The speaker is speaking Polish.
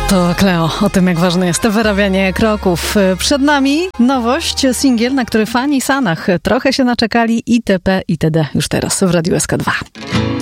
To Cleo, o tym jak ważne jest wyrabianie kroków. Przed nami nowość, singiel, na który fani Sanach trochę się naczekali, itp. itd. już teraz w Radiu SK2.